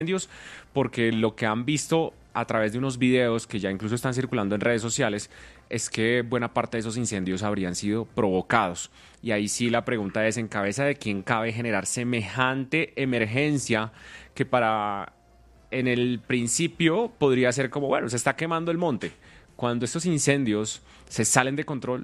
incendios, porque lo que han visto a través de unos videos que ya incluso están circulando en redes sociales es que buena parte de esos incendios habrían sido provocados. Y ahí sí la pregunta es, ¿en cabeza de quién cabe generar semejante emergencia que en el principio podría ser como, bueno, se está quemando el monte? Cuando estos incendios se salen de control,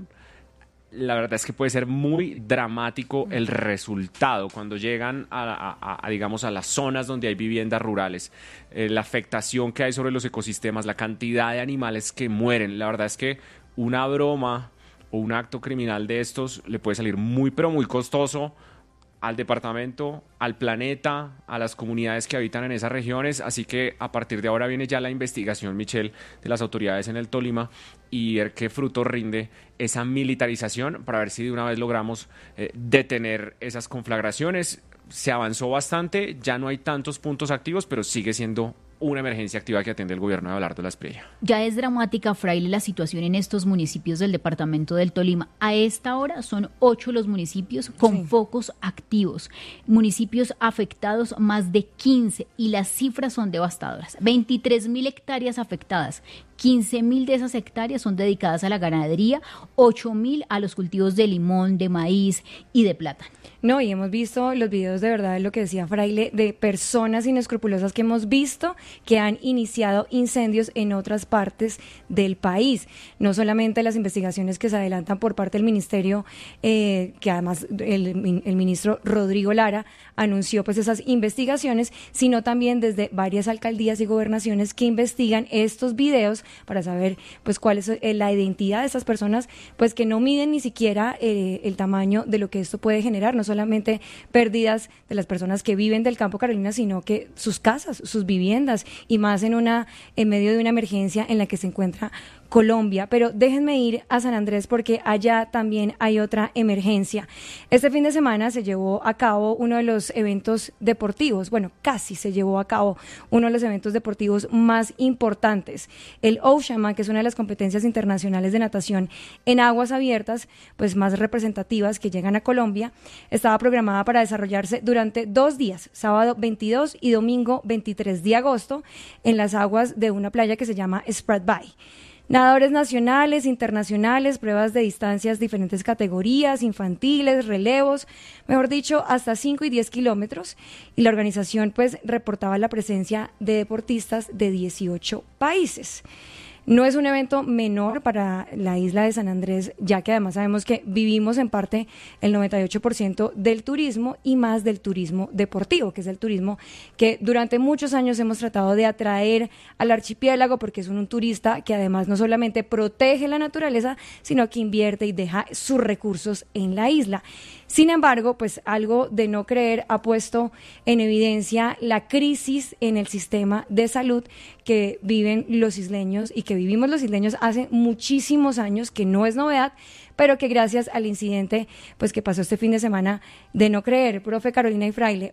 la verdad es que puede ser muy dramático el resultado cuando llegan digamos, a las zonas donde hay viviendas rurales, la afectación que hay sobre los ecosistemas, la cantidad de animales que mueren. La verdad es que una broma o un acto criminal de estos le puede salir muy, pero muy costoso al departamento, al planeta, a las comunidades que habitan en esas regiones. Así que a partir de ahora viene ya la investigación, Michelle, de las autoridades en el Tolima y ver qué fruto rinde esa militarización para ver si de una vez logramos detener esas conflagraciones. Se avanzó bastante, ya no hay tantos puntos activos, pero sigue siendo una emergencia activa que atiende el gobierno de Abelardo Espriella. Ya es dramática, Fraile, la situación en estos municipios del departamento del Tolima. A esta hora son 8 los municipios con focos activos, municipios afectados más de 15, y las cifras son devastadoras. 23.000 hectáreas afectadas, 15.000 de esas hectáreas son dedicadas a la ganadería, 8.000 a los cultivos de limón, de maíz y de plátano. No, y hemos visto los videos, de verdad, lo que decía Fraile, de personas inescrupulosas que hemos visto que han iniciado incendios en otras partes del país. No solamente las investigaciones que se adelantan por parte del ministerio, que además el ministro Rodrigo Lara anunció pues esas investigaciones, sino también desde varias alcaldías y gobernaciones que investigan estos videos para saber pues cuál es la identidad de estas personas, pues que no miden ni siquiera el tamaño de lo que esto puede generar, no solamente pérdidas de las personas que viven del campo, Carolina, sino que sus casas, sus viviendas, y más en medio de una emergencia en la que se encuentra Colombia. Pero déjenme ir a San Andrés porque allá también hay otra emergencia. Este fin de semana se llevó a cabo uno de los eventos deportivos, bueno, casi se llevó a cabo uno de los eventos deportivos más importantes. El Oceanman, que es una de las competencias internacionales de natación en aguas abiertas, pues más representativas que llegan a Colombia, estaba programada para desarrollarse durante 2 días, sábado 22 y domingo 23 de agosto, en las aguas de una playa que se llama Sprat Bay. Nadadores nacionales, internacionales, pruebas de distancias, diferentes categorías, infantiles, relevos, mejor dicho, hasta 5 y 10 kilómetros. Y la organización pues reportaba la presencia de deportistas de 18 países. No es un evento menor para la isla de San Andrés, ya que además sabemos que vivimos en parte el 98% del turismo y más del turismo deportivo, que es el turismo que durante muchos años hemos tratado de atraer al archipiélago, porque es un turista que además no solamente protege la naturaleza, sino que invierte y deja sus recursos en la isla. Sin embargo, pues algo de no creer ha puesto en evidencia la crisis en el sistema de salud que viven los isleños y que vivimos los isleños hace muchísimos años, que no es novedad, pero que gracias al incidente pues que pasó este fin de semana de no creer, profe Carolina y Fraile,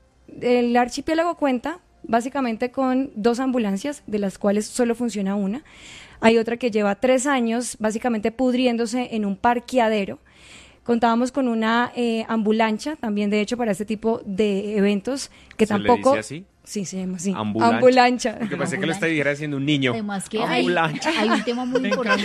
el archipiélago cuenta básicamente con 2 ambulancias, de las cuales solo funciona una. Hay otra que lleva 3 años básicamente pudriéndose en un parqueadero. Contábamos con una ambulancia también, de hecho, para este tipo de eventos que ¿Se tampoco... le dice así? Sí, se llama así. Ambulancia. Porque pensé que lo estuviera haciendo un niño. Además que hay un tema muy importante.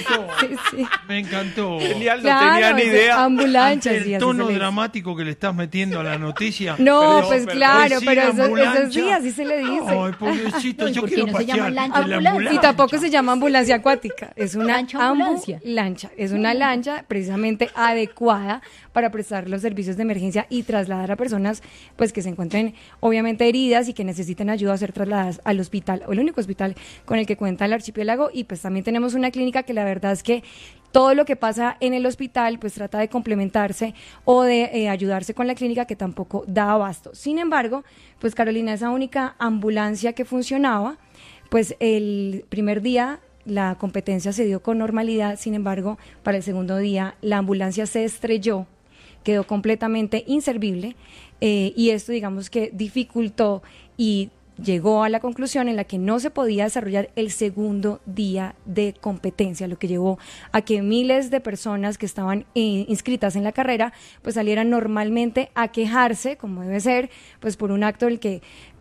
Me encantó. Genial, no tenía ni idea. Ambulancia. Ante el tono dramático que le estás metiendo a la noticia. No, pues claro, pero eso sí, ambulancia. así se le dice. Ay, pobrecito, yo quiero no se llama pasear lancha en la ambulancia? Y tampoco se llama ambulancia acuática, es una Lancha-ambulancia. lancha. Es una lancha precisamente adecuada para prestar los servicios de emergencia y trasladar a personas pues que se encuentren obviamente heridas y que necesiten ayuda a ser trasladadas al hospital, o el único hospital con el que cuenta el archipiélago. Y pues también tenemos una clínica que la verdad es que todo lo que pasa en el hospital pues trata de complementarse o de ayudarse con la clínica, que tampoco da abasto. Sin embargo, pues Carolina, esa única ambulancia que funcionaba, pues el primer día la competencia se dio con normalidad. Sin embargo, para el segundo día la ambulancia se estrelló, quedó completamente inservible, y esto digamos que dificultó y llegó a la conclusión en la que no se podía desarrollar el segundo día de competencia, lo que llevó a que miles de personas que estaban inscritas en la carrera pues salieran normalmente a quejarse, como debe ser, pues por un acto del que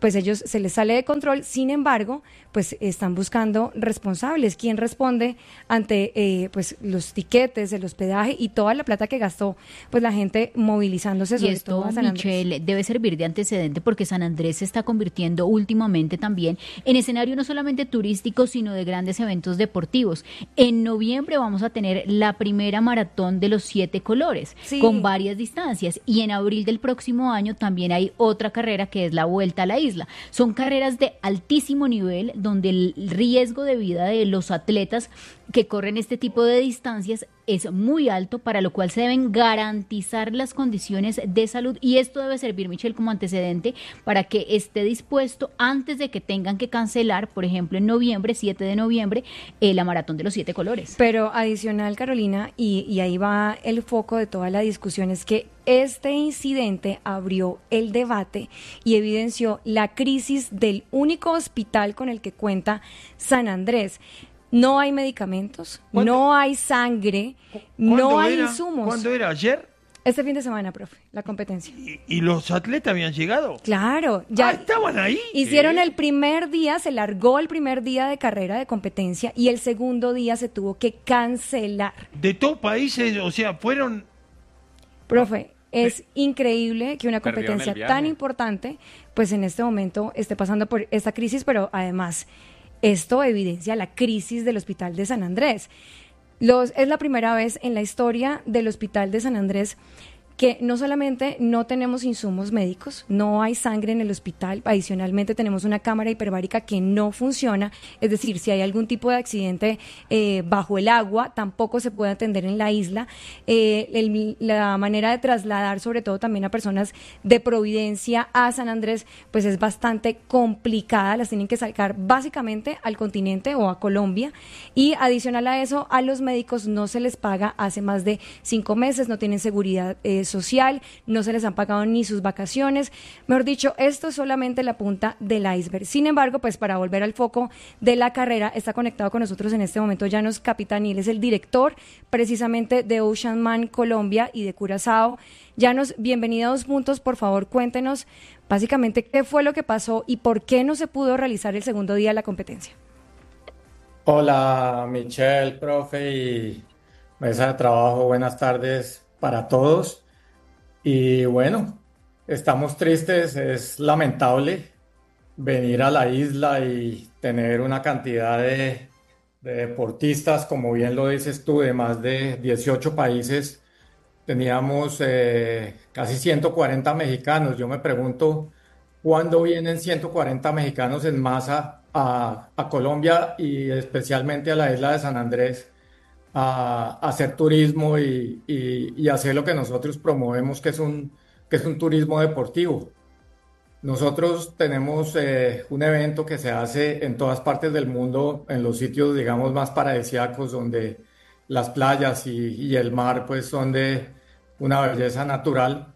pues ellos se les sale de control. Sin embargo, pues están buscando responsables. ¿Quién responde ante pues los tiquetes, el hospedaje y toda la plata que gastó pues la gente movilizándose, Y sobre esto, todo a San Andrés? Michelle, debe servir de antecedente porque San Andrés se está convirtiendo últimamente también en escenario no solamente turístico, sino de grandes eventos deportivos. En noviembre vamos a tener la primera maratón de los 7 colores, Sí. con varias distancias, y en abril del próximo año también hay otra carrera que es la Vuelta a la Isla. Son carreras de altísimo nivel donde el riesgo de vida de los atletas que corren este tipo de distancias es muy alto, para lo cual se deben garantizar las condiciones de salud, y esto debe servir, Michelle, como antecedente para que esté dispuesto antes de que tengan que cancelar, por ejemplo, en noviembre, 7 de noviembre, la maratón de los 7 colores. Pero adicional, Carolina, y ahí va el foco de toda la discusión, es que este incidente abrió el debate y evidenció la crisis del único hospital con el que cuenta San Andrés. No hay medicamentos, no hay sangre, no hay insumos. ¿Cuándo era? ¿Ayer? Este fin de semana, profe, la competencia. ¿Y los atletas habían llegado? Claro, ya ¿estaban ahí? hicieron el primer día, se largó el primer día de carrera de competencia y el segundo día se tuvo que cancelar. De todos países, o sea, fueron... Profe, es increíble que una Perdieron competencia el viaje. tan importante, pues en este momento esté pasando por esta crisis, pero además esto evidencia la crisis del Hospital de San Andrés. Es la primera vez en la historia del Hospital de San Andrés que no solamente no tenemos insumos médicos, no hay sangre en el hospital, adicionalmente tenemos una cámara hiperbárica que no funciona, es decir, si hay algún tipo de accidente bajo el agua, tampoco se puede atender en la isla. La manera de trasladar, sobre todo también a personas de Providencia a San Andrés, pues es bastante complicada, las tienen que sacar básicamente al continente o a Colombia, y adicional a eso, a los médicos no se les paga hace más de 5 meses, no tienen seguridad social, no se les han pagado ni sus vacaciones. Mejor dicho, esto es solamente la punta del iceberg. Sin embargo, pues para volver al foco de la carrera, está conectado con nosotros en este momento Llanos Capitanil, es el director precisamente de Ocean Man Colombia y de Curazao. Llanos, bienvenido a Dos Puntos, por favor cuéntenos básicamente qué fue lo que pasó y por qué no se pudo realizar el segundo día de la competencia. Hola Michelle, profe y mesa de trabajo, buenas tardes para todos. Y bueno, estamos tristes, es lamentable venir a la isla y tener una cantidad de deportistas, como bien lo dices tú, de más de 18 países. Teníamos casi 140 mexicanos. Yo me pregunto, ¿cuándo vienen 140 mexicanos en masa a Colombia y especialmente a la isla de San Andrés a hacer turismo y hacer lo que nosotros promovemos, que es un turismo deportivo? Nosotros tenemos un evento que se hace en todas partes del mundo, en los sitios, digamos, más paradisíacos, donde las playas y el mar, pues, son de una belleza natural.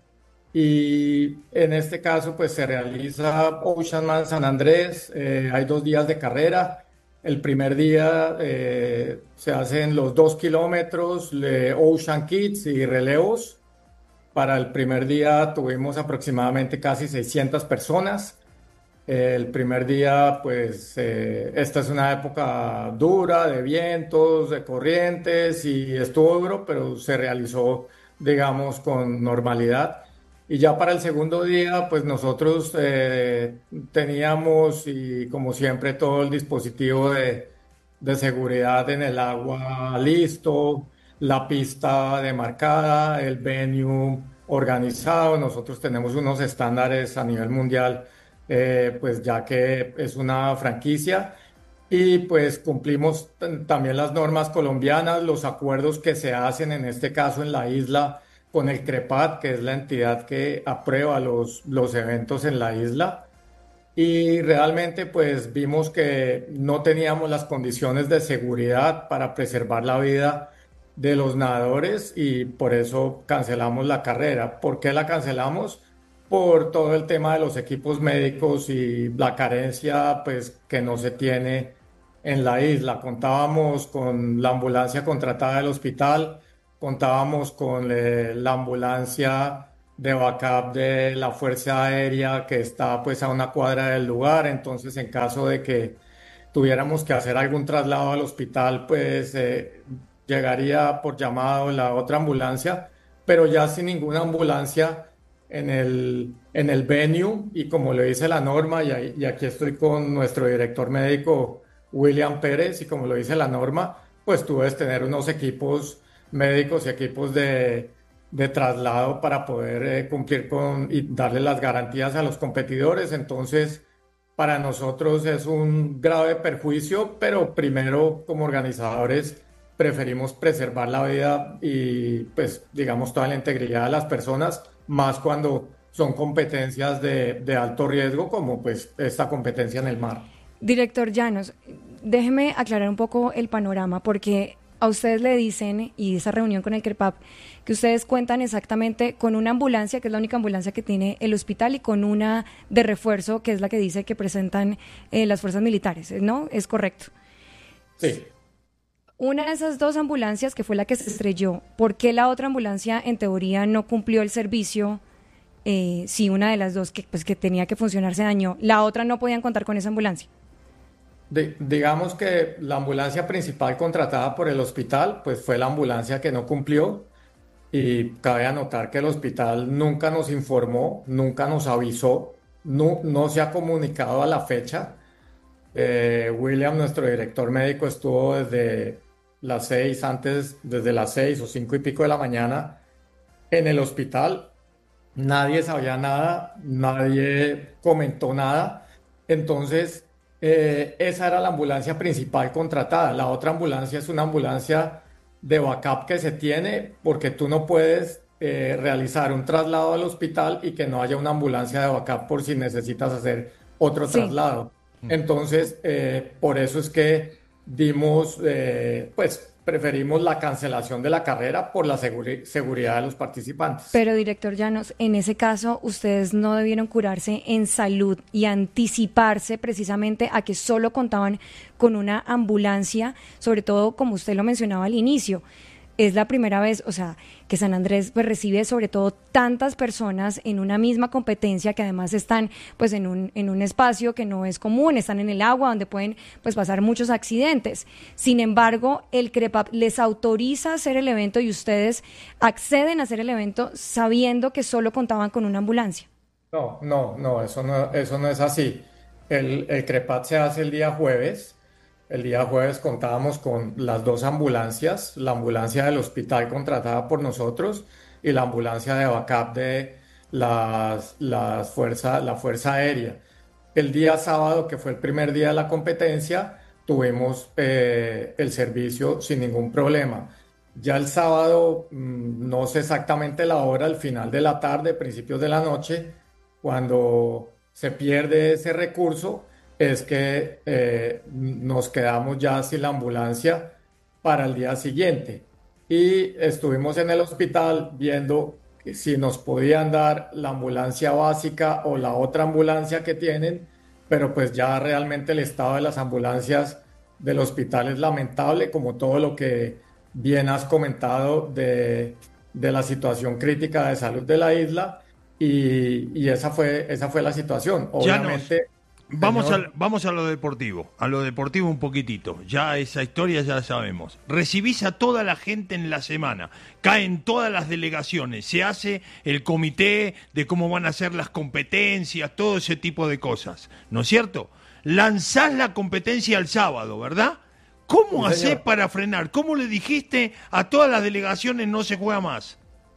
Y en este caso, pues, se realiza Ocean Man San Andrés. Hay 2 días de carrera. El primer día se hacen los 2 kilómetros, Ocean Kids y relevos. Para el primer día tuvimos aproximadamente casi 600 personas. El primer día, pues, esta es una época dura de vientos, de corrientes y estuvo duro, pero se realizó, digamos, con normalidad. Y ya para el segundo día, pues nosotros teníamos, y como siempre, todo el dispositivo de seguridad en el agua listo, la pista demarcada, el venue organizado. Nosotros tenemos unos estándares a nivel mundial, pues ya que es una franquicia, y pues cumplimos también las normas colombianas, los acuerdos que se hacen en este caso en la isla con el CREPAT, que es la entidad que aprueba los eventos en la isla. Y realmente pues vimos que no teníamos las condiciones de seguridad para preservar la vida de los nadadores y por eso cancelamos la carrera. ¿Por qué la cancelamos? Por todo el tema de los equipos médicos y la carencia pues que no se tiene en la isla. Contábamos con la ambulancia contratada del hospital, contábamos con la ambulancia de backup de la Fuerza Aérea que está pues a una cuadra del lugar. Entonces, en caso de que tuviéramos que hacer algún traslado al hospital, pues llegaría por llamado la otra ambulancia, pero ya sin ninguna ambulancia en el venue, y como le dice la norma, y aquí estoy con nuestro director médico William Pérez, y como lo dice la norma, pues tú debes tener unos equipos médicos y equipos de traslado para poder cumplir con y darle las garantías a los competidores. Entonces, para nosotros es un grave perjuicio, pero primero como organizadores preferimos preservar la vida y pues digamos toda la integridad de las personas, más cuando son competencias de alto riesgo como pues esta competencia en el mar. Director Llanos, déjeme aclarar un poco el panorama, porque a ustedes le dicen, y esa reunión con el CREPAP, que ustedes cuentan exactamente con una ambulancia, que es la única ambulancia que tiene el hospital, y con una de refuerzo, que es la que dice que presentan las fuerzas militares, ¿no? ¿Es correcto? Sí. Una de esas dos ambulancias, que fue la que se estrelló, ¿por qué la otra ambulancia en teoría no cumplió el servicio? Si una de las dos que tenía que funcionar se dañó, la otra no podían contar con esa ambulancia. Digamos que la ambulancia principal contratada por el hospital, pues fue la ambulancia que no cumplió, y cabe anotar que el hospital nunca nos informó, nunca nos avisó, no se ha comunicado a la fecha. William, nuestro director médico, estuvo desde las 6 o 5 y pico de la mañana en el hospital. Nadie sabía nada, nadie comentó nada. Entonces, esa era la ambulancia principal contratada. La otra ambulancia es una ambulancia de backup que se tiene porque tú no puedes realizar un traslado al hospital y que no haya una ambulancia de backup por si necesitas hacer otro traslado. Entonces, por eso es que pues preferimos la cancelación de la carrera por la seguridad de los participantes. Pero, director Llanos, en ese caso, ustedes no debieron curarse en salud y anticiparse precisamente a que solo contaban con una ambulancia, sobre todo como usted lo mencionaba al inicio. Es la primera vez, o sea, que San Andrés pues recibe sobre todo tantas personas en una misma competencia, que además están pues en un espacio que no es común, están en el agua donde pueden pues pasar muchos accidentes. Sin embargo, el CREPAP les autoriza a hacer el evento y ustedes acceden a hacer el evento sabiendo que solo contaban con una ambulancia. No, eso no es así. El CREPAT se hace el día jueves. El día jueves contábamos con las dos ambulancias, la ambulancia del hospital contratada por nosotros y la ambulancia de backup de la Fuerza Aérea. El día sábado, que fue el primer día de la competencia, tuvimos el servicio sin ningún problema. Ya el sábado, no sé exactamente la hora, al final de la tarde, principios de la noche, cuando se pierde ese recurso, es que nos quedamos ya sin la ambulancia para el día siguiente. Y estuvimos en el hospital viendo si nos podían dar la ambulancia básica o la otra ambulancia que tienen, pero pues ya realmente el estado de las ambulancias del hospital es lamentable, como todo lo que bien has comentado de la situación crítica de salud de la isla, y esa fue la situación. Obviamente... Vamos a lo deportivo un poquitito. Ya esa historia ya la sabemos. Recibís a toda la gente en la semana, caen todas las delegaciones, se hace el comité de cómo van a ser las competencias, todo ese tipo de cosas, ¿no es cierto? Lanzás la competencia el sábado, ¿verdad? ¿Cómo Sí, hacés señor. para frenar? ¿Cómo le dijiste a todas las delegaciones no se juega más?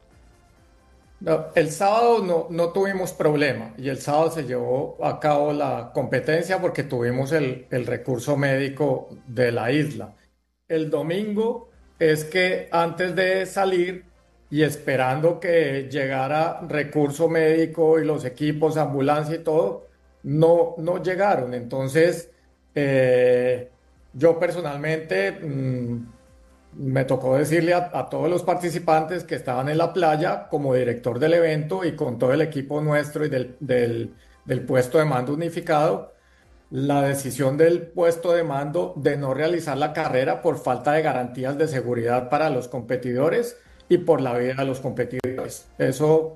No, el sábado no tuvimos problema, y el sábado se llevó a cabo la competencia porque tuvimos el recurso médico de la isla. El domingo es que antes de salir y esperando que llegara recurso médico y los equipos, ambulancia y todo, no llegaron. Entonces, yo personalmente... me tocó decirle a todos los participantes que estaban en la playa, como director del evento y con todo el equipo nuestro y del puesto de mando unificado, la decisión del puesto de mando de no realizar la carrera por falta de garantías de seguridad para los competidores y por la vida de los competidores. Eso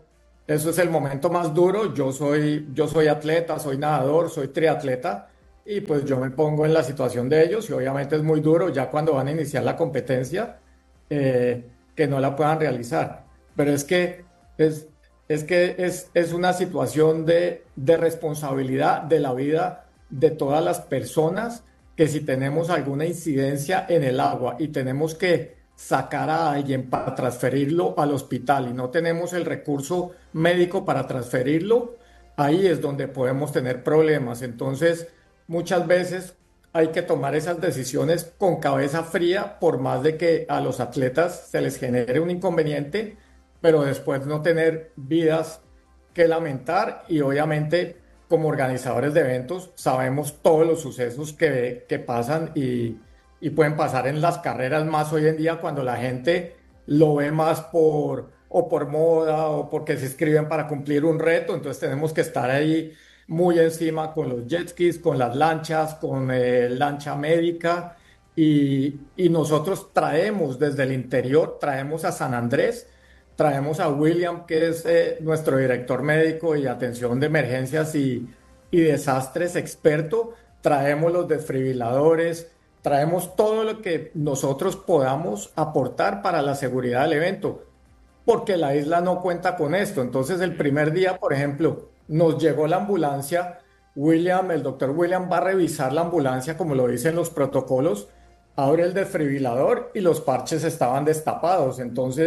eso es el momento más duro. Yo soy atleta, soy nadador, soy triatleta y pues yo me pongo en la situación de ellos y obviamente es muy duro ya cuando van a iniciar la competencia que no la puedan realizar. Pero es, es una situación de responsabilidad de la vida de todas las personas que si tenemos alguna incidencia en el agua y tenemos que sacar a alguien para transferirlo al hospital y no tenemos el recurso médico para transferirlo, ahí es donde podemos tener problemas. Entonces, muchas veces hay que tomar esas decisiones con cabeza fría, por más de que a los atletas se les genere un inconveniente, pero después no tener vidas que lamentar y obviamente como organizadores de eventos sabemos todos los sucesos que pasan y pueden pasar en las carreras más hoy en día cuando la gente lo ve más por moda o porque se inscriben para cumplir un reto, entonces tenemos que estar ahí muy encima con los jet skis, con las lanchas, con lancha médica y nosotros traemos desde el interior, traemos a San Andrés, traemos a William, que es nuestro director médico y atención de emergencias y desastres experto, traemos los desfibriladores, traemos todo lo que nosotros podamos aportar para la seguridad del evento, porque la isla no cuenta con esto. Entonces el primer día, por ejemplo, nos llegó la ambulancia, William, el doctor William va a revisar la ambulancia como lo dicen los protocolos, abre el desfibrilador y los parches estaban destapados.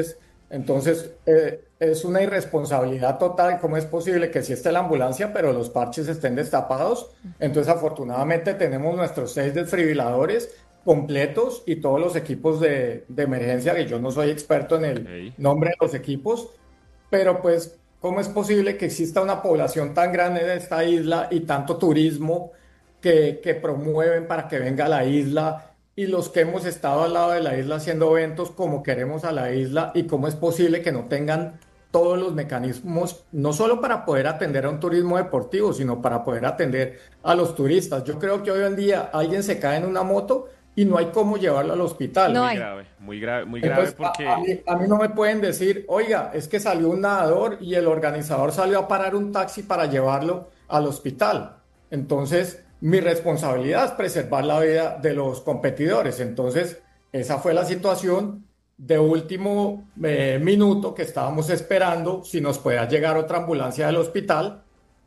Entonces, es una irresponsabilidad total. ¿Cómo es posible que sí esté la ambulancia, pero los parches estén destapados? Entonces, afortunadamente, tenemos nuestros 6 desfibriladores completos y todos los equipos de emergencia, que yo no soy experto en el Ok. nombre de los equipos, pero pues, ¿cómo es posible que exista una población tan grande de esta isla y tanto turismo que promueven para que venga a la isla? Y los que hemos estado al lado de la isla haciendo eventos como queremos a la isla y cómo es posible que no tengan todos los mecanismos, no solo para poder atender a un turismo deportivo, sino para poder atender a los turistas. Yo creo que hoy en día alguien se cae en una moto y no hay cómo llevarlo al No hospital. Muy hay. grave, muy grave, muy grave Entonces, porque a mí no me pueden decir, oiga, es que salió un nadador y el organizador salió a parar un taxi para llevarlo al hospital. Entonces, mi responsabilidad es preservar la vida de los competidores. Entonces, esa fue la situación de último minuto que estábamos esperando si nos podía llegar otra ambulancia del hospital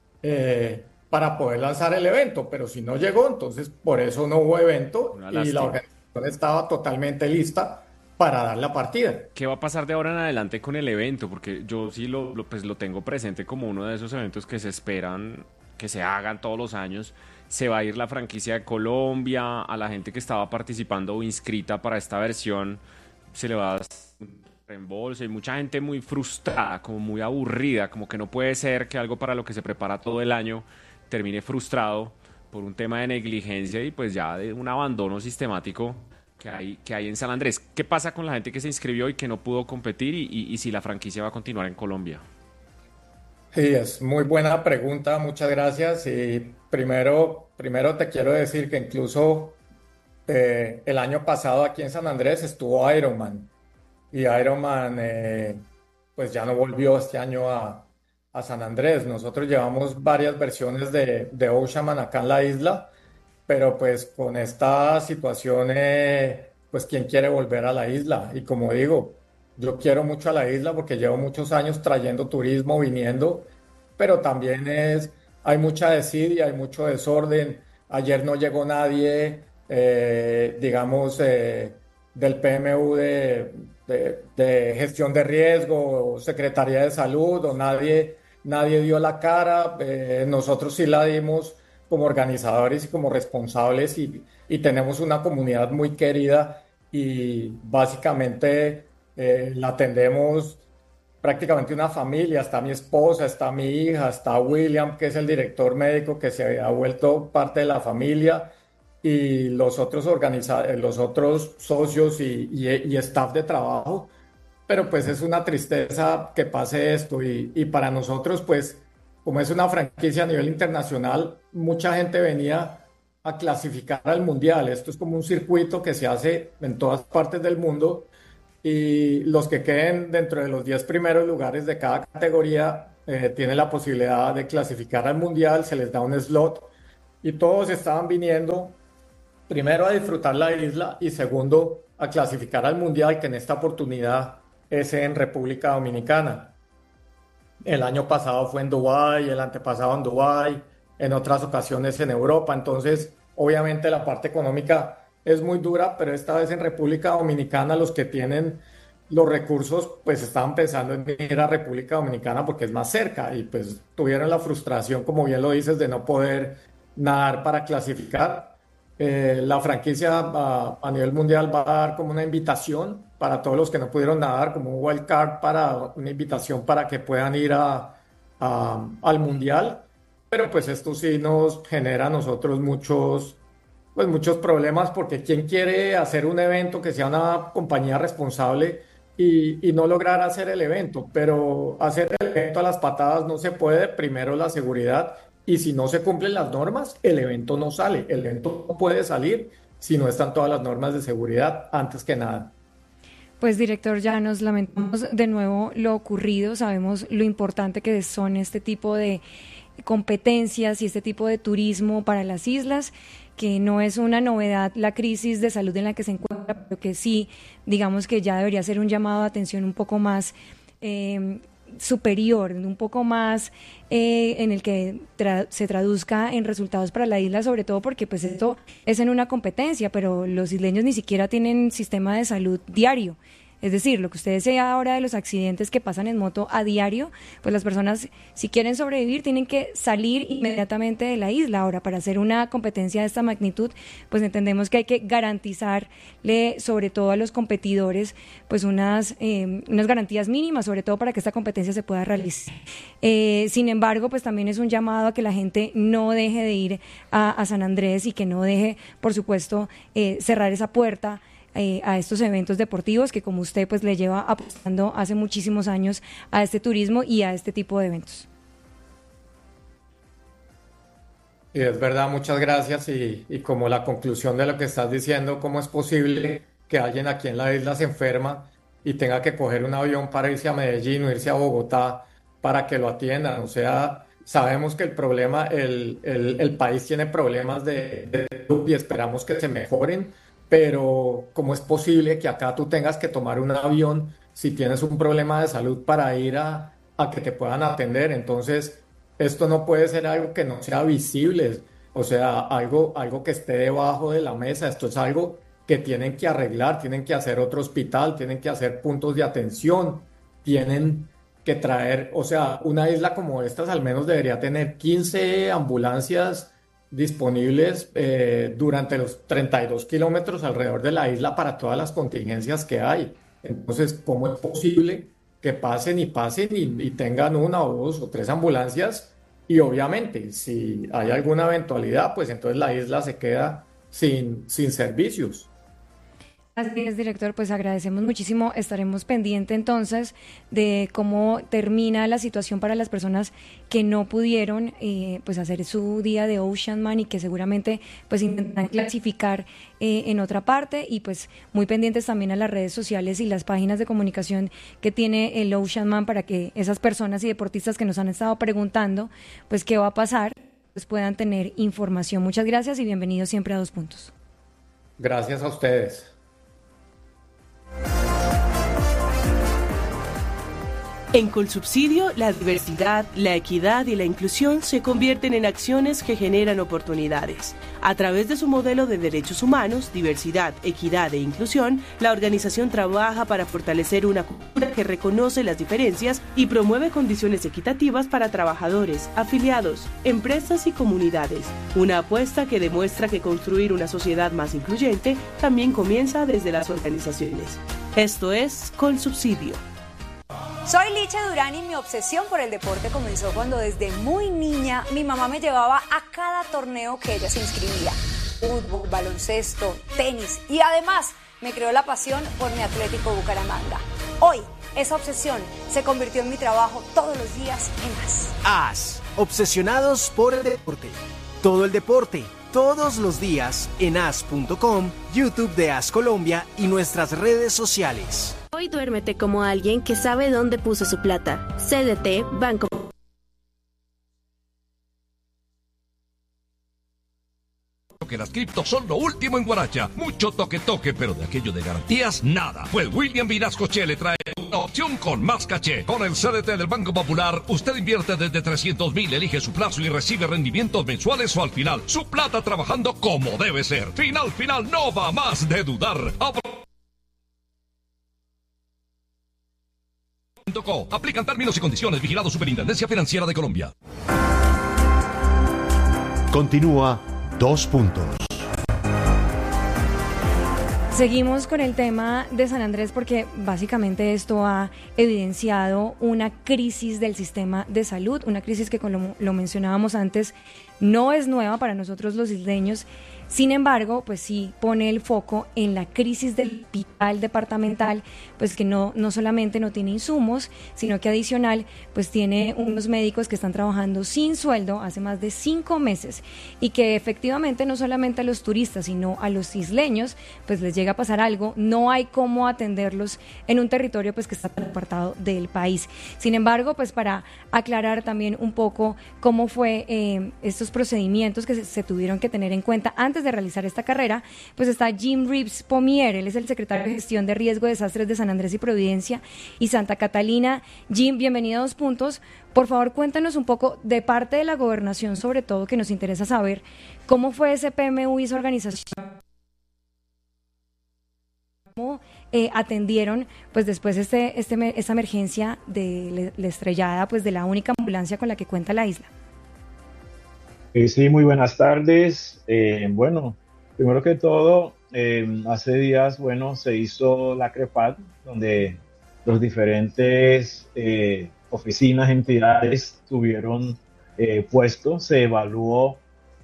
para poder lanzar el evento. Pero si no llegó, entonces por eso no hubo evento una y la lástima. organización estaba totalmente lista para dar la partida. ¿Qué va a pasar de ahora en adelante con el evento? Porque yo sí pues lo tengo presente como uno de esos eventos que se esperan que se hagan todos los años. Se va a ir la franquicia de Colombia, a la gente que estaba participando o inscrita para esta versión, se le va a dar un reembolso. Hay mucha gente muy frustrada, como muy aburrida, como que no puede ser que algo para lo que se prepara todo el año termine frustrado por un tema de negligencia y pues ya de un abandono sistemático que hay en San Andrés. ¿Qué pasa con la gente que se inscribió y que no pudo competir y si la franquicia va a continuar en Colombia? Sí, es muy buena pregunta, muchas gracias. Y primero te quiero decir que incluso el año pasado aquí en San Andrés estuvo Ironman y Ironman pues ya no volvió este año a San Andrés. Nosotros llevamos varias versiones de Oceanman acá en la isla, pero pues con esta situación, pues quién quiere volver a la isla. Y como digo, yo quiero mucho a la isla porque llevo muchos años trayendo turismo, viniendo, pero también hay mucha desidia, hay mucho desorden. Ayer no llegó nadie, digamos, del PMU de gestión de riesgo, o Secretaría de Salud, o nadie dio la cara. Nosotros sí la dimos como organizadores y como responsables y tenemos una comunidad muy querida y básicamente la atendemos prácticamente una familia. Está mi esposa, está mi hija, está William, que es el director médico que se ha vuelto parte de la familia y los otros socios y staff de trabajo. Pero pues es una tristeza que pase esto y para nosotros pues como es una franquicia a nivel internacional, mucha gente venía a clasificar al mundial. Esto es como un circuito que se hace en todas partes del mundo y los que queden dentro de los 10 primeros lugares de cada categoría tienen la posibilidad de clasificar al Mundial, se les da un slot y todos estaban viniendo primero a disfrutar la isla y segundo a clasificar al Mundial, que en esta oportunidad es en República Dominicana. El año pasado fue en Dubái, el antepasado en Dubái, en otras ocasiones en Europa. Entonces, obviamente la parte económica es muy dura, pero esta vez en República Dominicana los que tienen los recursos pues estaban pensando en ir a República Dominicana porque es más cerca y pues tuvieron la frustración, como bien lo dices, de no poder nadar para clasificar. La franquicia a nivel mundial va a dar como una invitación para todos los que no pudieron nadar, como un wild card, para una invitación para que puedan ir al mundial. Pero pues esto sí nos genera a nosotros muchos problemas, porque ¿quién quiere hacer un evento que sea una compañía responsable y no lograr hacer el evento? Pero hacer el evento a las patadas no se puede. Primero la seguridad, y si no se cumplen las normas, el evento no sale. El evento no puede salir si no están todas las normas de seguridad antes que nada. Pues director Llanos, lamentamos de nuevo lo ocurrido, sabemos lo importante que son este tipo de competencias y este tipo de turismo para las islas, que no es una novedad la crisis de salud en la que se encuentra, pero que sí, digamos que ya debería ser un llamado de atención un poco más superior, un poco más en el que se traduzca en resultados para la isla, sobre todo porque pues esto es en una competencia, pero los isleños ni siquiera tienen sistema de salud diario. Es decir, lo que usted decía ahora de los accidentes que pasan en moto a diario, pues las personas, si quieren sobrevivir, tienen que salir inmediatamente de la isla. Ahora, para hacer una competencia de esta magnitud, pues entendemos que hay que garantizarle, sobre todo a los competidores, pues unas garantías mínimas, sobre todo para que esta competencia se pueda realizar. Sin embargo, pues también es un llamado a que la gente no deje de ir a San Andrés y que no deje, por supuesto, cerrar esa puerta a estos eventos deportivos que, como usted pues le lleva apostando hace muchísimos años a este turismo y a este tipo de eventos. Y es verdad, muchas gracias. Y como la conclusión de lo que estás diciendo, ¿cómo es posible que alguien aquí en la isla se enferma y tenga que coger un avión para irse a Medellín o irse a Bogotá para que lo atiendan? O sea, sabemos que el problema, el país tiene problemas de salud y esperamos que se mejoren, pero ¿cómo es posible que acá tú tengas que tomar un avión si tienes un problema de salud para ir a que te puedan atender? Entonces, esto no puede ser algo que no sea visible, o sea, algo que esté debajo de la mesa. Esto es algo que tienen que arreglar, tienen que hacer otro hospital, tienen que hacer puntos de atención, tienen que traer, o sea, una isla como esta al menos debería tener 15 ambulancias disponibles durante los 32 kilómetros alrededor de la isla para todas las contingencias que hay. Entonces, ¿cómo es posible que pasen y tengan una o dos o tres ambulancias? Y obviamente, si hay alguna eventualidad, pues entonces la isla se queda sin servicios. Así es, director, pues agradecemos muchísimo. Estaremos pendientes entonces de cómo termina la situación para las personas que no pudieron pues hacer su día de Ocean Man y que seguramente pues intentan clasificar en otra parte, y pues muy pendientes también a las redes sociales y las páginas de comunicación que tiene el Ocean Man para que esas personas y deportistas que nos han estado preguntando pues qué va a pasar, pues puedan tener información. Muchas gracias y bienvenidos siempre a Dos Puntos. Gracias a ustedes. En Colsubsidio, la diversidad, la equidad y la inclusión se convierten en acciones que generan oportunidades. A través de su modelo de derechos humanos, diversidad, equidad e inclusión, la organización trabaja para fortalecer una cultura que reconoce las diferencias y promueve condiciones equitativas para trabajadores, afiliados, empresas y comunidades. Una apuesta que demuestra que construir una sociedad más incluyente también comienza desde las organizaciones. Esto es Colsubsidio. Soy Licha Durán y mi obsesión por el deporte comenzó cuando desde muy niña mi mamá me llevaba a cada torneo que ella se inscribía. Fútbol, baloncesto, tenis, y además me creó la pasión por mi Atlético Bucaramanga. Hoy esa obsesión se convirtió en mi trabajo todos los días en AS. AS, obsesionados por el deporte. Todo el deporte, todos los días en as.com, YouTube de AS Colombia y nuestras redes sociales. Hoy duérmete como alguien que sabe dónde puso su plata. CDT Banco. las criptos son lo último en Guaracha. Mucho toque, pero de aquello de garantías, nada. Pues William Vinascoche le trae una opción con más caché. Con el CDT del Banco Popular, usted invierte desde 300,000, elige su plazo y recibe rendimientos mensuales o al final. Su plata trabajando como debe ser. Final, no va más de dudar. Aplican términos y condiciones. Vigilado Superintendencia Financiera de Colombia. Continúa 2 puntos. Seguimos con el tema de San Andrés porque básicamente esto ha evidenciado una crisis del sistema de salud, una crisis que, como lo mencionábamos antes, no es nueva para nosotros los isleños. Sin embargo, pues sí pone el foco en la crisis del hospital departamental, pues que no solamente no tiene insumos, sino que adicional, pues tiene unos médicos que están trabajando sin sueldo hace más de 5 meses y que efectivamente no solamente a los turistas, sino a los isleños, pues les llega a pasar algo, no hay cómo atenderlos en un territorio pues que está tan apartado del país. Sin embargo, pues para aclarar también un poco cómo fue estos procedimientos que se tuvieron que tener en cuenta antes de realizar esta carrera, pues está Jim Reeves Pomier, él es el secretario de Gestión de Riesgo de Desastres de San Andrés y Providencia y Santa Catalina. Jim, bienvenido a 2 puntos. Por favor, cuéntanos un poco de parte de la gobernación, sobre todo, que nos interesa saber cómo fue ese PMU y esa organización. ¿Cómo atendieron pues después esta emergencia de la estrellada pues de la única ambulancia con la que cuenta la isla? Sí, muy buenas tardes. Bueno, primero que todo, hace días, se hizo la CREPAD, donde los diferentes oficinas, entidades tuvieron puestos, se evaluó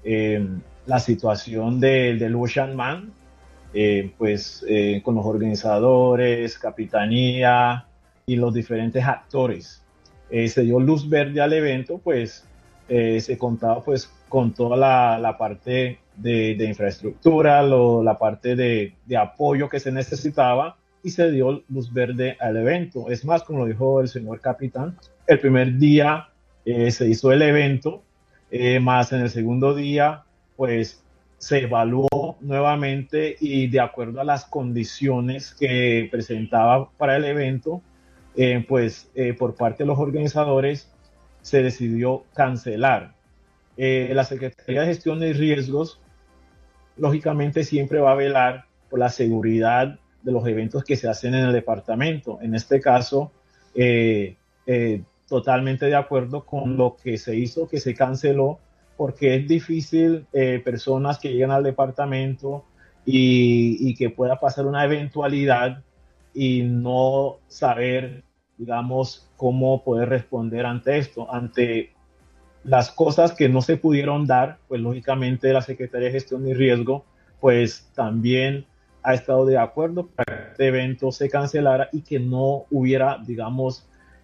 la situación del Ocean Man, con los organizadores, capitanía y los diferentes actores. Se dio luz verde al evento, pues se contaba pues con toda la parte de infraestructura, la parte de apoyo que se necesitaba y se dio luz verde al evento. Es más, como lo dijo el señor capitán, el primer día se hizo el evento, más en el segundo día pues se evaluó nuevamente y de acuerdo a las condiciones que presentaba para el evento, por parte de los organizadores se decidió cancelar. La Secretaría de Gestión de Riesgos, lógicamente, siempre va a velar por la seguridad de los eventos que se hacen en el departamento. En este caso, totalmente de acuerdo con lo que se hizo, que se canceló, porque es difícil personas que llegan al departamento y que pueda pasar una eventualidad y no saber, digamos, cómo poder responder ante esto, ante las cosas que no se pudieron dar. Pues lógicamente la Secretaría de Gestión y Riesgo pues también ha estado de acuerdo para que este evento se cancelara y que no hubiera, digamos,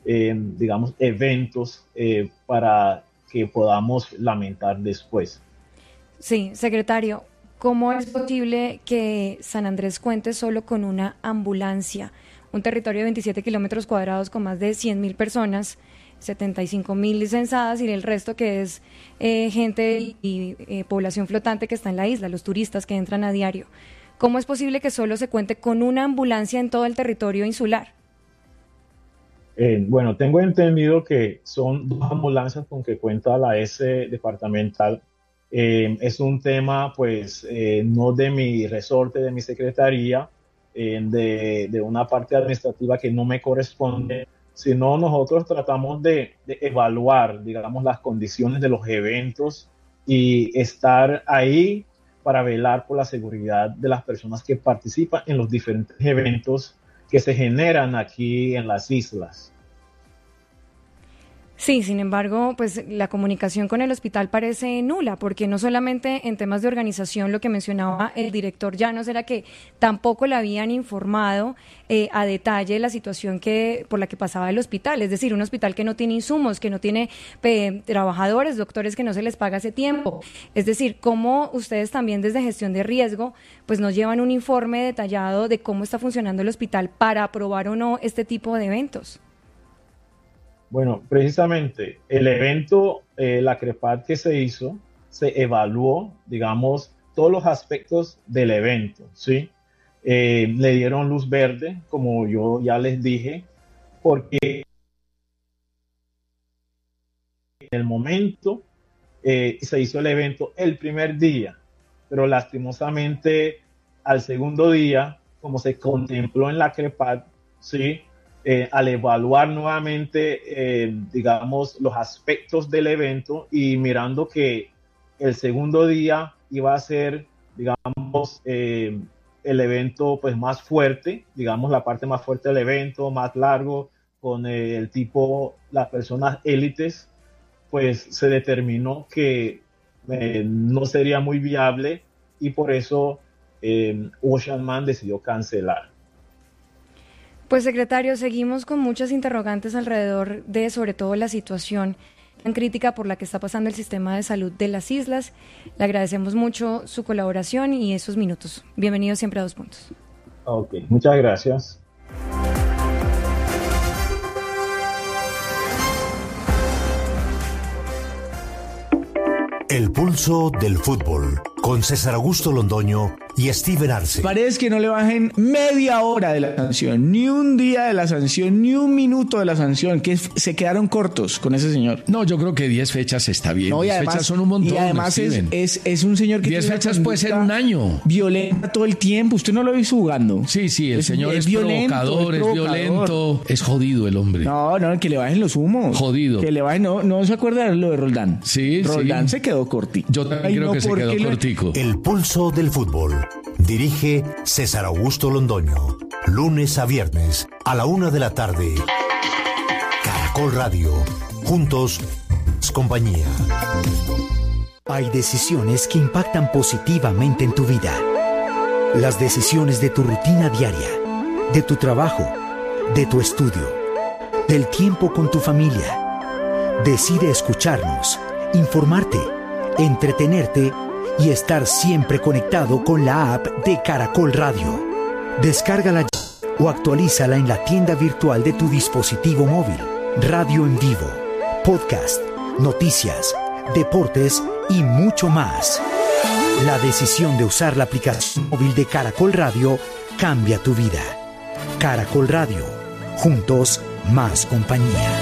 eventos para que podamos lamentar después. Sí, secretario, ¿cómo es posible que San Andrés cuente solo con una ambulancia? Un territorio de 27 kilómetros cuadrados con más de 100,000 personas, 75,000 censadas y el resto que es gente y población flotante que está en la isla, los turistas que entran a diario. ¿Cómo es posible que solo se cuente con una ambulancia en todo el territorio insular? Tengo entendido que son 2 ambulancias con que cuenta la S departamental. Es un tema, pues, no de mi resorte, de mi secretaría, de una parte administrativa que no me corresponde, sino nosotros tratamos de evaluar, digamos, las condiciones de los eventos y estar ahí para velar por la seguridad de las personas que participan en los diferentes eventos que se generan aquí en las islas. Sí, sin embargo, pues la comunicación con el hospital parece nula, porque no solamente en temas de organización, lo que mencionaba el director Llanos era que tampoco le habían informado a detalle la situación por la que pasaba el hospital, es decir, un hospital que no tiene insumos, que no tiene trabajadores, doctores que no se les paga hace tiempo. Es decir, cómo ustedes también desde gestión de riesgo, pues nos llevan un informe detallado de cómo está funcionando el hospital para aprobar o no este tipo de eventos. Bueno, precisamente el evento, la CREPAD que se hizo, se evaluó, digamos, todos los aspectos del evento, ¿sí? Le dieron luz verde, como yo ya les dije, porque en el momento se hizo el evento el primer día, pero lastimosamente al segundo día, como se contempló en la CREPAD, ¿sí? Al evaluar nuevamente, digamos, los aspectos del evento y mirando que el segundo día iba a ser, digamos, el evento pues más fuerte, digamos, la parte más fuerte del evento, más largo, con el tipo, las personas élites, pues se determinó que no sería muy viable y por eso Ocean Man decidió cancelar. Pues, secretario, seguimos con muchas interrogantes alrededor de, sobre todo, la situación tan crítica por la que está pasando el sistema de salud de las islas. Le agradecemos mucho su colaboración y esos minutos. Bienvenido siempre a 2 Puntos. Ok, muchas gracias. El pulso del fútbol, con César Augusto Londoño y Steven Arce. Parece que no le bajen media hora de la sanción, ni un día de la sanción, ni un minuto de la sanción, que se quedaron cortos con ese señor. No, yo creo que 10 fechas está bien. No, 10 fechas son un montón. Y además es un señor que 10 fechas puede ser un año. Violenta todo el tiempo. Usted no lo ha visto jugando. Sí, el señor es provocador, es violento. Es jodido el hombre. No, que le bajen los humos. Jodido. Que le bajen, no se acuerda de lo de Roldán. Sí, Roldán se quedó cortico. Yo también creo que se quedó cortico. El pulso del fútbol. Dirige César Augusto Londoño. Lunes a viernes a la 1:00 p.m. Caracol Radio. Juntos, compañía. Hay decisiones que impactan positivamente en tu vida. Las decisiones de tu rutina diaria, de tu trabajo, de tu estudio, del tiempo con tu familia. Decide escucharnos, informarte, entretenerte y estar siempre conectado con la app de Caracol Radio. Descárgala ya o actualízala en la tienda virtual de tu dispositivo móvil. Radio en vivo, podcast, noticias, deportes y mucho más. La decisión de usar la aplicación móvil de Caracol Radio cambia tu vida. Caracol Radio. Juntos, más compañía.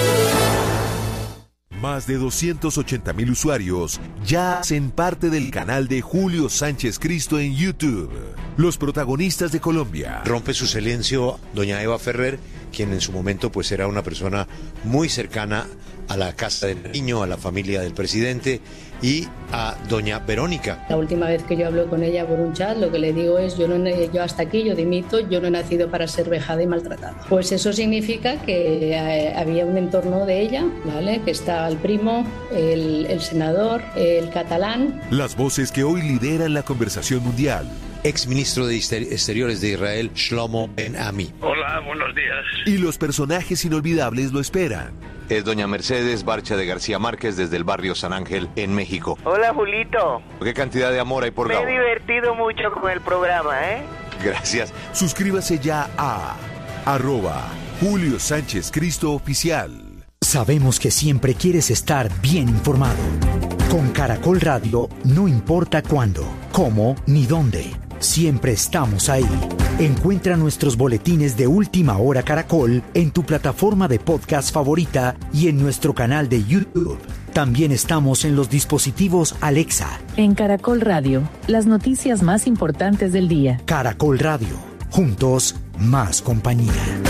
Más de 280,000 usuarios ya hacen parte del canal de Julio Sánchez Cristo en YouTube. Los protagonistas de Colombia. Rompe su silencio doña Eva Ferrer, quien en su momento pues era una persona muy cercana a la casa del niño, a la familia del presidente y a doña Verónica. La última vez que yo hablo con ella por un chat, lo que le digo es yo hasta aquí, yo dimito, yo no he nacido para ser vejada y maltratada. Pues eso significa que había un entorno de ella, ¿vale? Que está el primo, el senador, el catalán. Las voces que hoy lideran la conversación mundial. Exministro de Exteriores de Israel, Shlomo Ben-Ami. Hola, buenos días. Y los personajes inolvidables lo esperan. Es doña Mercedes Barcha de García Márquez desde el barrio San Ángel en México. Hola, Julito. ¿Qué cantidad de amor hay por Gabo? Me he divertido mucho con el programa, ¿eh? Gracias. Suscríbase ya a @Julio Sánchez Cristo Oficial. Sabemos que siempre quieres estar bien informado. Con Caracol Radio, no importa cuándo, cómo ni dónde. Siempre estamos ahí. Encuentra nuestros boletines de Última Hora Caracol en tu plataforma de podcast favorita y en nuestro canal de YouTube. También estamos en los dispositivos Alexa. En Caracol Radio, las noticias más importantes del día. Caracol Radio. Juntos, más compañía.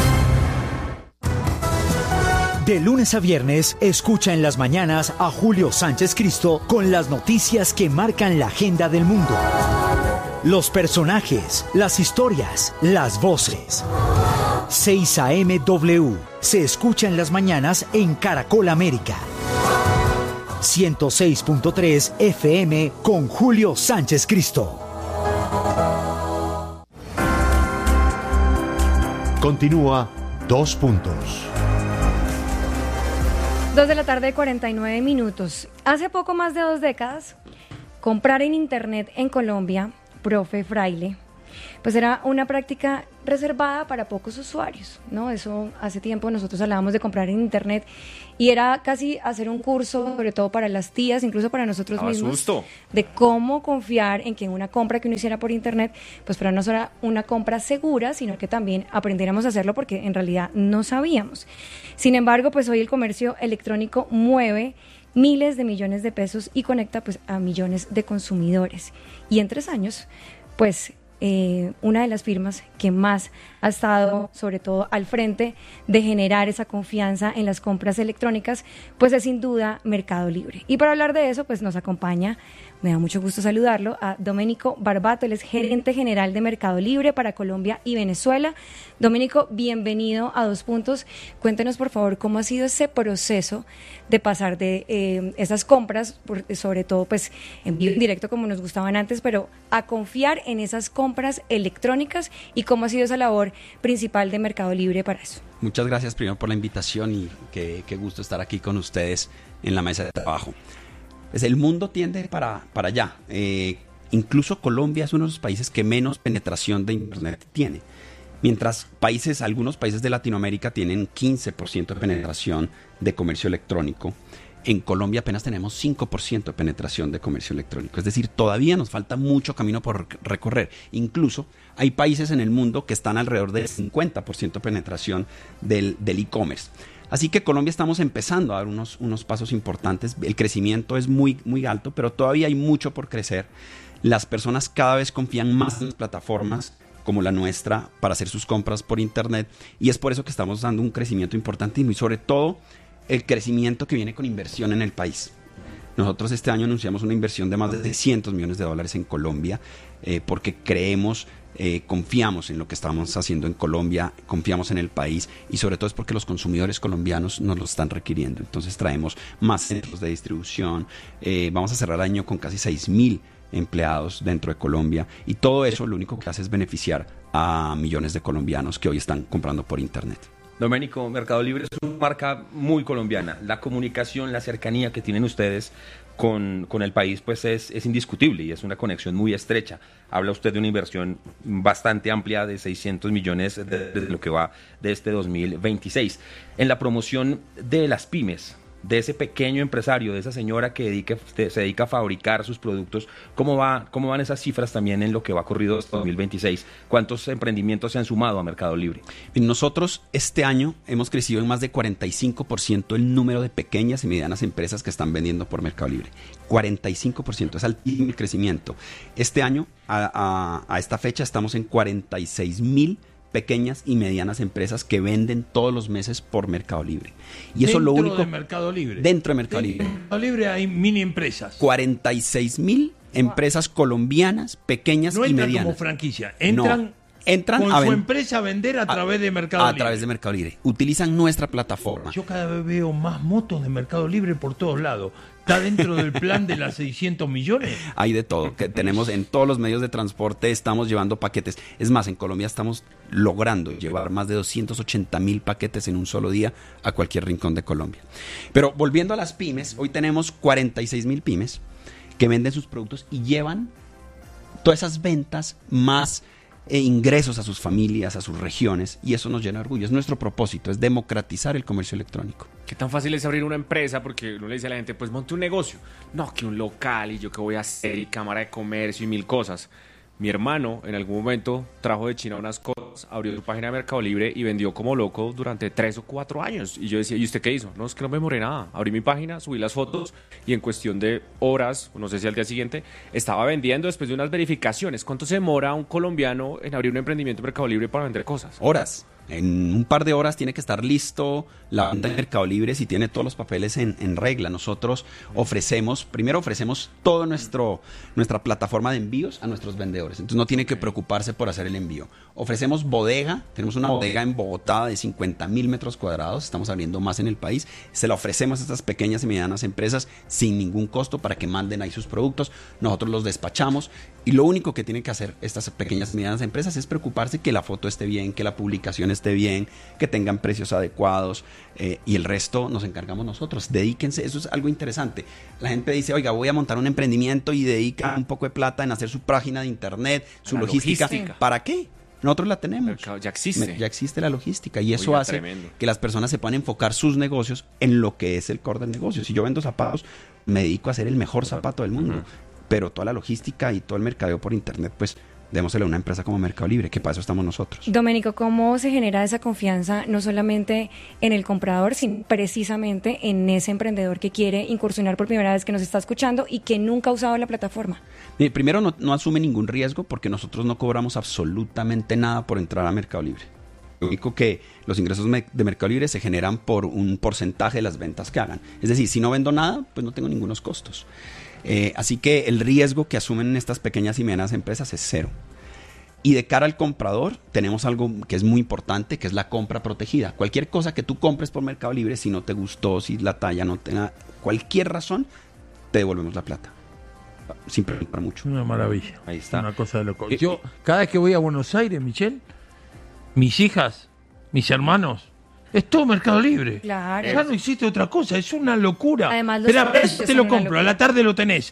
De lunes a viernes, escucha en las mañanas a Julio Sánchez Cristo con las noticias que marcan la agenda del mundo. Los personajes, las historias, las voces. 6 AM W se escucha en las mañanas en Caracol América. 106.3 FM con Julio Sánchez Cristo. Continúa 2 Puntos. 2:49 p.m. Hace poco más de 2 décadas, comprar en internet en Colombia, profe Fraile, pues era una práctica reservada para pocos usuarios, ¿no? Eso hace tiempo nosotros hablábamos de comprar en internet y era casi hacer un curso, sobre todo para las tías, incluso para nosotros mismos, de cómo confiar en que una compra que uno hiciera por internet, pues fuera no solo una compra segura, sino que también aprendiéramos a hacerlo porque en realidad no sabíamos. Sin embargo, pues hoy el comercio electrónico mueve miles de millones de pesos y conecta pues a millones de consumidores. Y en 3 años, pues una de las firmas que más ha estado, sobre todo al frente de generar esa confianza en las compras electrónicas, pues es sin duda Mercado Libre. Y para hablar de eso, pues nos acompaña, me da mucho gusto saludarlo, a Domenico Barbato, él es gerente general de Mercado Libre para Colombia y Venezuela. Domenico, bienvenido a 2 Puntos. Cuéntenos, por favor, cómo ha sido ese proceso de pasar de esas compras, sobre todo pues en vivo, en directo como nos gustaban antes, pero a confiar en esas compras electrónicas y cómo ha sido esa labor principal de Mercado Libre para eso. Muchas gracias primero por la invitación y qué gusto estar aquí con ustedes en la mesa de trabajo. Pues el mundo tiende para allá. Incluso Colombia es uno de los países que menos penetración de Internet tiene. Mientras algunos países de Latinoamérica tienen 15% de penetración de comercio electrónico, en Colombia apenas tenemos 5% de penetración de comercio electrónico. Es decir, todavía nos falta mucho camino por recorrer. Incluso hay países en el mundo que están alrededor del 50% de penetración del e-commerce. Así que Colombia estamos empezando a dar unos pasos importantes. El crecimiento es muy, muy alto, pero todavía hay mucho por crecer. Las personas cada vez confían más en las plataformas como la nuestra para hacer sus compras por internet y es por eso que estamos dando un crecimiento importantísimo y sobre todo el crecimiento que viene con inversión en el país. Nosotros este año anunciamos una inversión de más de $600 millones en Colombia porque confiamos en lo que estamos haciendo en Colombia, confiamos en el país y sobre todo es porque los consumidores colombianos nos lo están requiriendo. Entonces traemos más centros de distribución, vamos a cerrar el año con casi 6,000 empleados dentro de Colombia y todo eso lo único que hace es beneficiar a millones de colombianos que hoy están comprando por internet. Domenico, Mercado Libre es una marca muy colombiana. La comunicación, la cercanía que tienen ustedes con el país pues es indiscutible y es una conexión muy estrecha. Habla usted de una inversión bastante amplia de 600 millones de lo que va de este 2026. En la promoción de las pymes, de ese pequeño empresario, de esa señora que se dedica a fabricar sus productos, ¿cómo van esas cifras también en lo que va corrido hasta 2026? ¿Cuántos emprendimientos se han sumado a Mercado Libre? Nosotros este año hemos crecido en más de 45% el número de pequeñas y medianas empresas que están vendiendo por Mercado Libre. 45%, es altísimo el crecimiento. Este año, a esta fecha, estamos en 46,000 pequeñas y medianas empresas que venden todos los meses por Mercado Libre. Y eso dentro lo único de Mercado Libre. Dentro de Mercado Libre. En Mercado Libre hay mini empresas. 46,000 empresas colombianas, pequeñas y medianas. No entran como franquicia, entran con su empresa a vender a través de Mercado Libre. A través de Mercado Libre. Utilizan nuestra plataforma. Yo cada vez veo más motos de Mercado Libre por todos lados. ¿Está dentro del plan de las 600 millones? Hay de todo. Que tenemos en todos los medios de transporte, estamos llevando paquetes. Es más, en Colombia estamos logrando llevar más de 280,000 paquetes en un solo día a cualquier rincón de Colombia. Pero volviendo a las pymes, hoy tenemos 46,000 pymes que venden sus productos y llevan todas esas ventas más ingresos a sus familias, a sus regiones, y eso nos llena de orgullo. Es nuestro propósito, es democratizar el comercio electrónico. ¿Qué tan fácil es abrir una empresa? Porque uno le dice a la gente, pues monte un negocio. No, que un local y yo qué voy a hacer y cámara de comercio y 1000 cosas. Mi hermano en algún momento trajo de China unas cosas, abrió su página de Mercado Libre y vendió como loco durante 3 o 4 años. Y yo decía, ¿y usted qué hizo? No, es que no me demoré nada. Abrí mi página, subí las fotos y en cuestión de horas, no sé si al día siguiente, estaba vendiendo después de unas verificaciones. ¿Cuánto se demora un colombiano en abrir un emprendimiento de Mercado Libre para vender cosas? Horas. En un par de horas tiene que estar listo la venta de Mercado Libre si tiene todos los papeles en regla. Nosotros ofrecemos toda nuestra plataforma de envíos a nuestros vendedores. Entonces no tiene que preocuparse por hacer el envío. Ofrecemos bodega, tenemos una bodega en Bogotá de 50,000 metros cuadrados, estamos abriendo más en el país. Se la ofrecemos a estas pequeñas y medianas empresas sin ningún costo para que manden ahí sus productos. Nosotros los despachamos y lo único que tienen que hacer estas pequeñas y medianas empresas es preocuparse que la foto esté bien, que la publicación esté bien, que tengan precios adecuados y el resto nos encargamos nosotros. Dedíquense, eso es algo interesante. La gente dice, oiga, voy a montar un emprendimiento y dedica un poco de plata en hacer su página de internet, su logística. ¿Para qué? Nosotros la tenemos. Mercado, ya existe. Ya existe la logística y eso Oiga, hace tremendo. que las personas se puedan enfocar sus negocios en lo que es el core del negocio. Si yo vendo zapatos, me dedico a hacer el mejor zapato del mundo. Pero toda la logística y todo el mercadeo por internet, pues démosle a una empresa como Mercado Libre, que para eso estamos nosotros. Doménico, ¿cómo se genera esa confianza no solamente en el comprador, sino precisamente en ese emprendedor que quiere incursionar por primera vez, que nos está escuchando y que nunca ha usado la plataforma? Primero, no asume ningún riesgo porque nosotros no cobramos absolutamente nada por entrar a Mercado Libre. Lo único que los ingresos de Mercado Libre se generan por un porcentaje de las ventas que hagan. Es decir, si no vendo nada, pues no tengo ningunos costos. Así que el riesgo que asumen estas pequeñas y medianas empresas es cero. Y de cara al comprador, tenemos algo que es muy importante, que es la compra protegida. Cualquier cosa que tú compres por Mercado Libre, si no te gustó, si la talla no tenga cualquier razón, te devolvemos la plata. Sin preguntar mucho. Una maravilla. Ahí está. Una cosa de loco. Yo, cada vez que voy a Buenos Aires, Michelle, mis hijas, mis hermanos, es todo Mercado Libre. Claro. Ya no existe otra cosa, es una locura. Además, los Espera, precios te son lo una compro, locura. a la tarde lo tenés.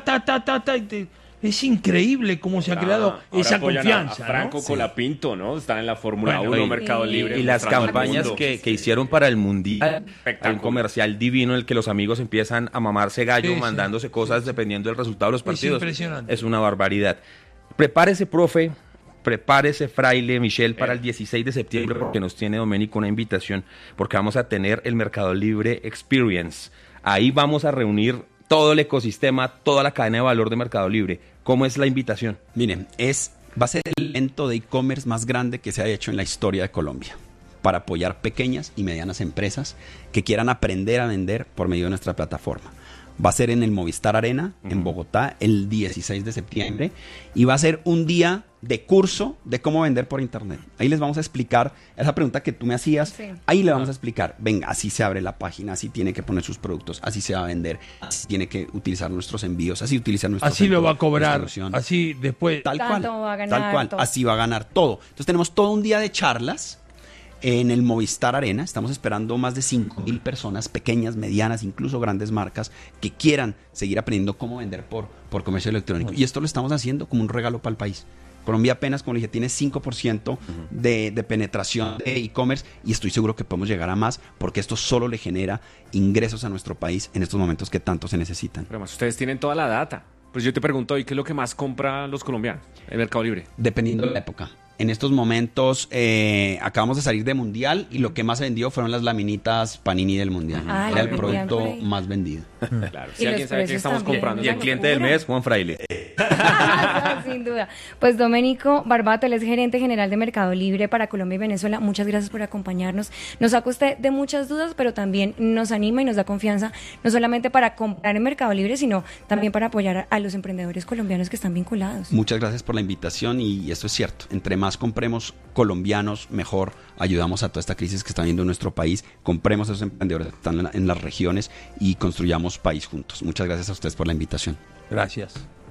Es increíble cómo se ha creado esa confianza. A Franco ¿no? Colapinto, ¿no? Están en la Fórmula Bueno, 1, y- Mercado Libre. Y las mostrando al campañas mundo. que hicieron para el Mundial, Espectacular. hay un comercial divino en el que los amigos empiezan a mamarse gallo, Sí, sí. mandándose cosas dependiendo del resultado de los partidos. impresionante. Es una barbaridad. Prepárese, profe, prepárese, fraile, Michelle, para el 16 de septiembre, porque nos tiene Doménico una invitación, porque vamos a tener el Mercado Libre Experience. Ahí vamos a reunir todo el ecosistema, toda la cadena de valor de Mercado Libre. ¿Cómo es la invitación? Miren, va a ser el evento de e-commerce más grande que se haya hecho en la historia de Colombia, para apoyar pequeñas y medianas empresas que quieran aprender a vender por medio de nuestra plataforma. Va a ser en el Movistar Arena, en Bogotá, el 16 de septiembre, y va a ser un día de curso de cómo vender por internet. Ahí les vamos a explicar esa pregunta que tú me hacías. Sí. Ahí le vamos a explicar, venga, así se abre la página, así tiene que poner sus productos, así se va a vender, así tiene que utilizar nuestros envíos, así utilizar nuestros Así lo va a nuestra cobrar, solución. así después. Tal Tanto cual, va a ganar, tal cual, todo. así va a ganar todo. Entonces tenemos todo un día de charlas en el Movistar Arena. Estamos esperando más de 5,000 personas, pequeñas, medianas, incluso grandes marcas, que quieran seguir aprendiendo cómo vender por comercio electrónico. Y esto lo estamos haciendo como un regalo para el país. Colombia apenas, como le dije, tiene 5% de penetración de e-commerce y estoy seguro que podemos llegar a más porque esto solo le genera ingresos a nuestro país en estos momentos que tanto se necesitan. Pero además ustedes tienen toda la data. Pues yo te pregunto hoy, ¿qué es lo que más compran los colombianos en Mercado Libre? Dependiendo de la época. En estos momentos acabamos de salir de Mundial y lo que más se vendió fueron las laminitas Panini del Mundial. Ah, Era las el vendían por producto ahí. más vendido. Claro, Y si alguien los sabe qué precios estamos también. comprando. Y el cliente del mes, Juan Fraile. No, sin duda. Pues Doménico Barbato, él es gerente general de Mercado Libre para Colombia y Venezuela. Muchas gracias por acompañarnos. Nos saca usted de muchas dudas, pero también nos anima y nos da confianza, no solamente para comprar en Mercado Libre, sino también para apoyar a los emprendedores colombianos que están vinculados. Muchas gracias por la invitación y esto es cierto. Entre más compremos colombianos, mejor ayudamos a toda esta crisis que está viendo en nuestro país. Compremos a esos emprendedores que están en las regiones y construyamos país juntos. Muchas gracias a ustedes por la invitación. Gracias.